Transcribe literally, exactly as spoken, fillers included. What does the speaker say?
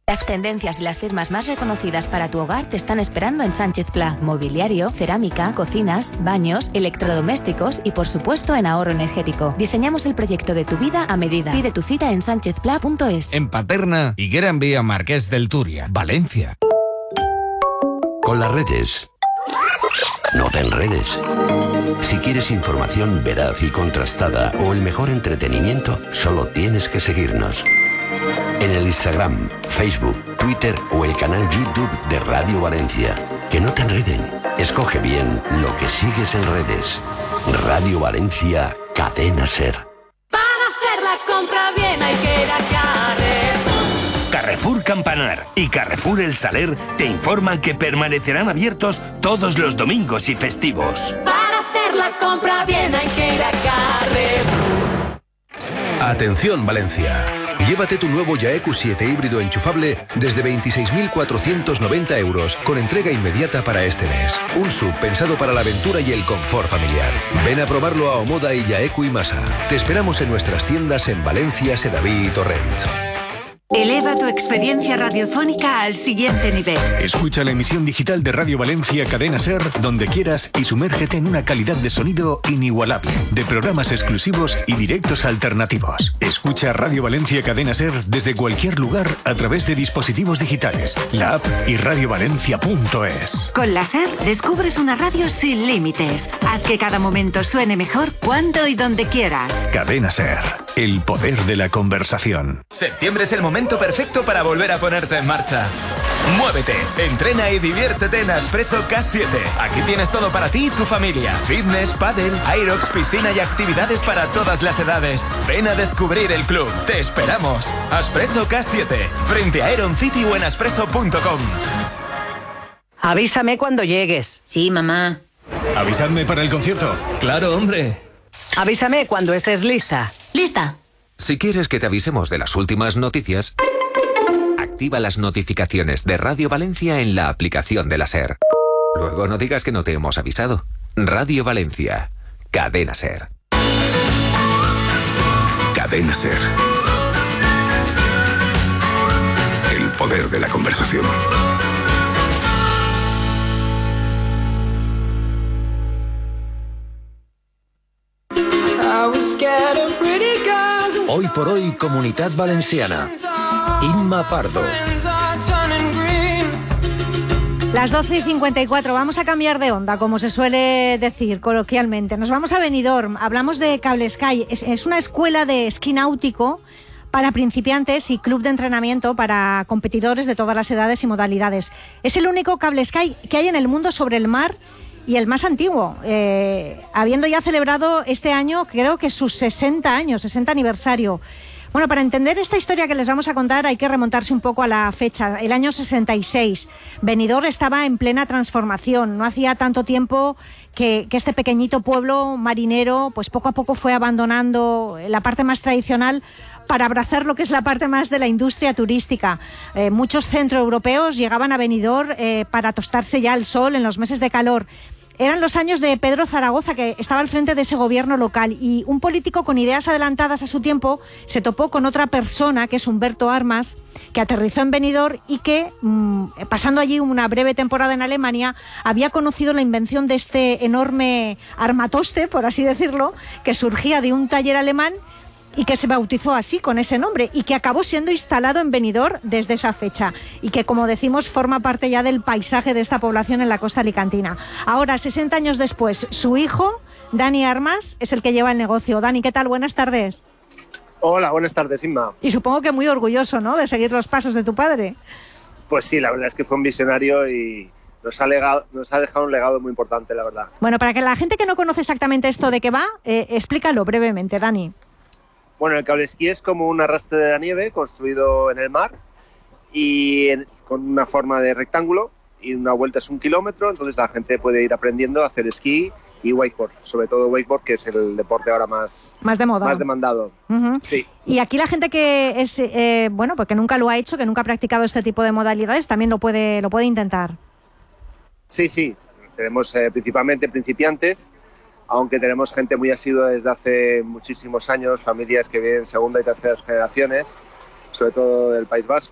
Las tendencias y las firmas más reconocidas para tu hogar te están esperando en Sánchez Pla. Mobiliario, cerámica, cocinas, baños, electrodomésticos y por supuesto en ahorro energético. Diseñamos el proyecto de tu vida a medida. Pide tu cita en sánchez pla punto es. En Paterna, Higuera en Vía Marqués del Turia, Valencia. Con las redes, no te enredes. Si quieres información veraz y contrastada o el mejor entretenimiento, solo tienes que seguirnos. En el Instagram, Facebook, Twitter o el canal YouTube de Radio Valencia. Que no te enreden. Escoge bien lo que sigues en redes. Radio Valencia, Cadena SER. Para hacer la compra bien hay que ir a Carrefour. Carrefour Campanar y Carrefour El Saler te informan que permanecerán abiertos todos los domingos y festivos. Para hacer la compra bien hay que ir a Carrefour. Atención Valencia. Llévate tu nuevo Yae Q siete híbrido enchufable desde veintiséis mil cuatrocientos noventa euros con entrega inmediata para este mes. Un sub pensado para la aventura y el confort familiar. Ven a probarlo a Omoda y Yae Q y Masa. Te esperamos en nuestras tiendas en Valencia, Sedaví y Torrent. Eleva tu experiencia radiofónica al siguiente nivel. Escucha la emisión digital de Radio Valencia Cadena SER donde quieras y sumérgete en una calidad de sonido inigualable, de programas exclusivos y directos alternativos. Escucha Radio Valencia Cadena SER desde cualquier lugar a través de dispositivos digitales, la app y radio valencia punto es. Con la SER descubres una radio sin límites. Haz que cada momento suene mejor cuando y donde quieras. Cadena SER, el poder de la conversación. Septiembre es el momento perfecto para volver a ponerte en marcha. Muévete, entrena y diviértete en Aspresso K siete. Aquí tienes todo para ti y tu familia. Fitness, pádel, aerox, piscina y actividades para todas las edades. Ven a descubrir el club. Te esperamos. Aspresso K siete, frente a Aeron City o en aspresso punto com. Avísame cuando llegues. Sí, mamá. ¿Avisadme para el concierto? Claro, hombre. Avísame cuando estés lista. ¿Lista? Si quieres que te avisemos de las últimas noticias, activa las notificaciones de Radio Valencia en la aplicación de la SER. Luego no digas que no te hemos avisado. Radio Valencia, Cadena SER. Cadena SER. El poder de la conversación. Hoy por hoy, Comunitat Valenciana. Inma Pardo. Las doce y cincuenta y cuatro, vamos a cambiar de onda, como se suele decir coloquialmente. Nos vamos a Benidorm, hablamos de Cable Sky. Es, es una escuela de esquí náutico para principiantes y club de entrenamiento para competidores de todas las edades y modalidades. Es el único Cable Sky que hay en el mundo sobre el mar y el más antiguo, eh, habiendo ya celebrado este año, creo que sus sesenta años, sesenta aniversario. Bueno, para entender esta historia que les vamos a contar hay que remontarse un poco a la fecha, el año sesenta y seis. Benidorm estaba en plena transformación, no hacía tanto tiempo que, que este pequeñito pueblo marinero pues poco a poco fue abandonando la parte más tradicional para abrazar lo que es la parte más de la industria turística. Eh, muchos centroeuropeos llegaban a Benidorm eh, para tostarse ya al sol en los meses de calor. Eran los años de Pedro Zaragoza, que estaba al frente de ese gobierno local, y un político con ideas adelantadas a su tiempo se topó con otra persona, que es Humberto Armas, que aterrizó en Benidorm y que, mmm, pasando allí una breve temporada en Alemania, había conocido la invención de este enorme armatoste, por así decirlo, que surgía de un taller alemán y que se bautizó así, con ese nombre, y que acabó siendo instalado en Benidorm desde esa fecha, y que, como decimos, forma parte ya del paisaje de esta población en la costa alicantina. Ahora, sesenta años después, su hijo, Dani Armas, es el que lleva el negocio. Dani, ¿qué tal? Buenas tardes. Hola, buenas tardes, Inma. Y supongo que muy orgulloso, ¿no?, de seguir los pasos de tu padre. Pues sí, la verdad es que fue un visionario y nos ha, legado, nos ha dejado un legado muy importante, la verdad. Bueno, para que la gente que no conoce exactamente esto de qué va, eh, explícalo brevemente, Dani. Bueno, el cable esquí es como un arrastre de la nieve construido en el mar y en, con una forma de rectángulo, y una vuelta es un kilómetro, entonces la gente puede ir aprendiendo a hacer esquí y wakeboard, sobre todo wakeboard, que es el deporte ahora más, más, de moda. más demandado. Uh-huh. Sí. Y aquí la gente que es eh, bueno, pues que nunca lo ha hecho, que nunca ha practicado este tipo de modalidades, también lo puede, lo puede intentar. Sí, sí, tenemos eh, principalmente principiantes, aunque tenemos gente muy asidua desde hace muchísimos años, familias que vienen segunda y terceras generaciones, sobre todo del País Vasco